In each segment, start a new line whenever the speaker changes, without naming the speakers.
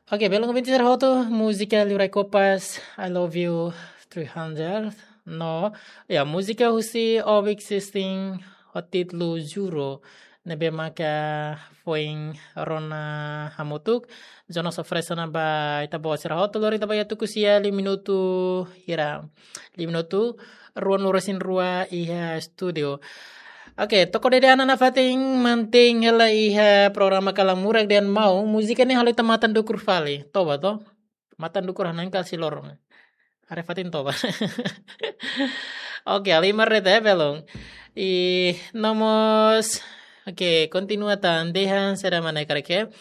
Oke, belum bicara hoto musika Liurai Kopas, I love you 300. No, ya musika husi of existing hotit lu juro. Nebe maka foing rona hamutuk. Jono sofresa na ba ita bawa sira hoto lori ita baya tukusia 5 minuto hira. 5 minuto ruan luresin rua iha studio. Oke, toko dede anak fating manting hela iha programa kalamurag dan mau musika ni halita matan dukur vale. Toba to. Matan dukur hanan kasi lorong. Are fatin toba. Oke, alimar rete belong. Nomos. Oke, continua tan dehan sera mana kareke.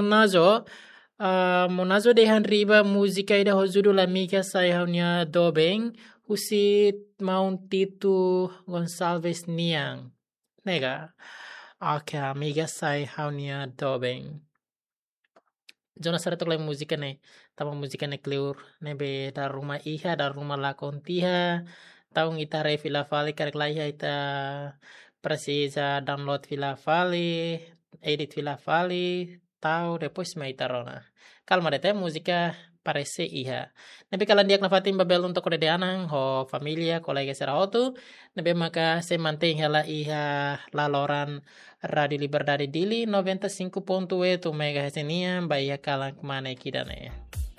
Monazo dehan riba musika ida hojudu la mika sai haunya dobeng. Husit Mount Titu Gonçalves Niang. Nega. Oke, amiga sai haunia dobeng. Jona sara tok musika ne. Tama musika ne kleur nebe dar rumah iha dar rumah lakon tiha. Taung ita re vila vale karek laiha ita precisa download vila vale, edit vila vale, tau depois me ita rona. Kalma dete musika parece iha. Nebe kalan diak nafatim babel untuk kode anang ho familia kolega sera hotu. Nebe maka se manteng hela iha laloran Radio Liberdade Dili 95.8 MHz nia baia kalang kemana kidane.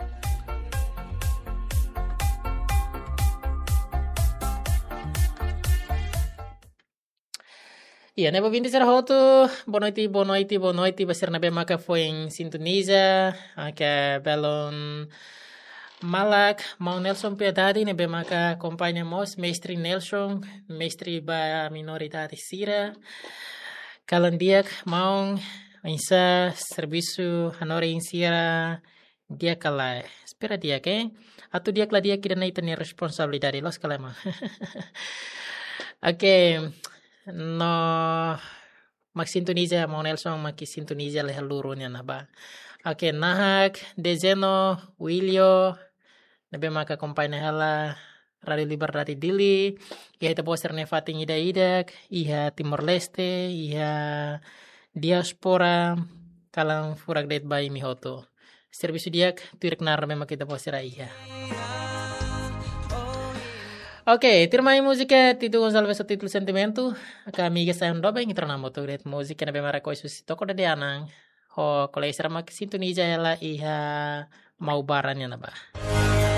Iya, neba binti sera hotu bonoiti basir nebe maka foing sintoniza aka belon Malak mau Nelson Piedade nebe maka kompannya mos Mestri Nelson Mestri ba minoritas sira kalan diak mau insa servisu hanore insira dia kalai espera dia ke atau dia kala dia kira na itani responsabilidade los kalema. Oke. No mak sintoniza mau Nelson maki sintoniza leh lurunya naba. Oke, nahak Dezeno Wilio nebe maka kompannya hala Radio Liberdade Dili iha ita poster nefating ida-idak iha Timor Leste iha diaspora kalang furak det bai mihoto servisu diak tuirek nar memang kita poster iha. Oke, tirmai musika Titu Gonçalves título sentimento. Aka amiga sayang dobeng itronamo to gret musika na bemara ko susi toko de anang. Ho kolay sira mak sintoniza ela iha mau baranya na ba.